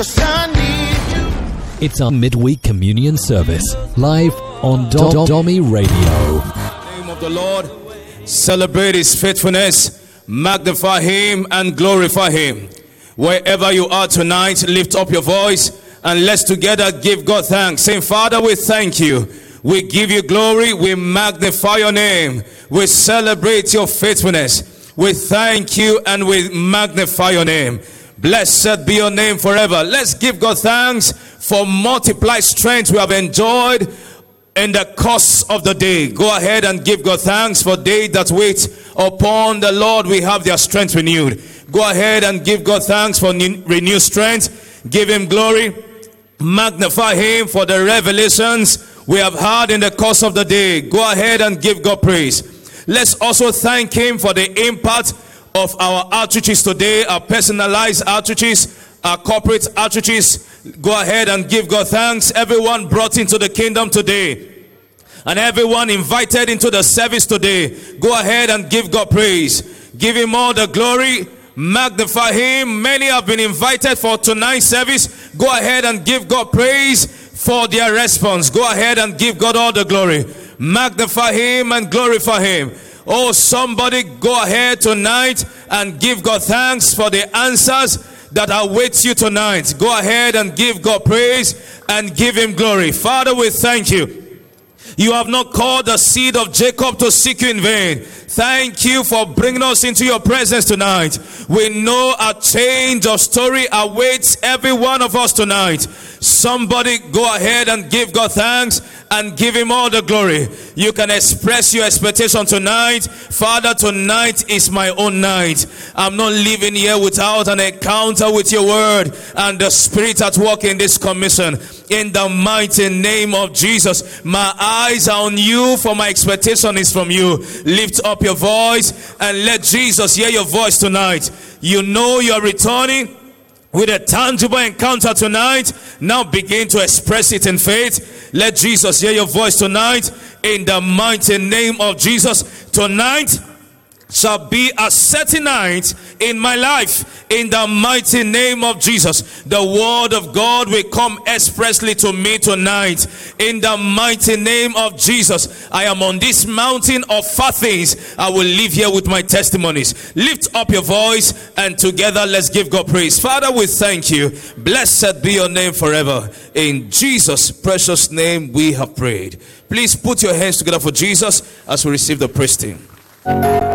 It's our midweek communion service, live on Domi Radio. In the name of the Lord, celebrate His faithfulness, magnify Him and glorify Him. Wherever you are tonight, lift up your voice and let's together give God thanks. Saying, Father, we thank you. We give you glory. We magnify your name. We celebrate your faithfulness. We thank you and we magnify your name. Blessed be your name forever. Let's give God thanks for multiplied strength we have enjoyed in the course of the day. Go ahead and give God thanks for they that wait upon the Lord. We have their strength renewed. Go ahead and give God thanks for renewed strength. Give Him glory. Magnify Him for the revelations we have had in the course of the day. Go ahead and give God praise. Let's also thank Him for the impact of our outreaches today, our personalized outreaches, our corporate outreaches. Go ahead and give God thanks. Everyone brought into the kingdom today and everyone invited into the service today. Go ahead and give God praise. Give Him all the glory. Magnify Him. Many have been invited for tonight's service. Go ahead and give God praise for their response. Go ahead and give God all the glory. Magnify Him and glorify Him. Oh, somebody go ahead tonight and give God thanks for the answers that await you tonight. Go ahead and give God praise and give Him glory. Father, we thank you. You have not called the seed of Jacob to seek you in vain. Thank you for bringing us into your presence tonight. We know a change of story awaits every one of us tonight. Somebody go ahead and give God thanks and give Him all the glory. You can express your expectation tonight. Father, tonight is my own night. I'm not living here without an encounter with your word and the Spirit at work in this commission. In the mighty name of Jesus, my eyes are on you, for my expectation is from you. Lift up your voice and let Jesus hear your voice tonight. You know you're returning with a tangible encounter tonight. Now begin to express it in faith. Let Jesus hear your voice tonight. In the mighty name of Jesus, tonight shall be a certain night in my life. In the mighty name of Jesus, the word of God will come expressly to me tonight. In the mighty name of Jesus, I am on this mountain of far things. I will live here with my testimonies. Lift up your voice and together let's give God praise. Father, we thank you. Blessed be your name forever. In Jesus' precious name we have prayed. Please put your hands together for Jesus as we receive the praise team.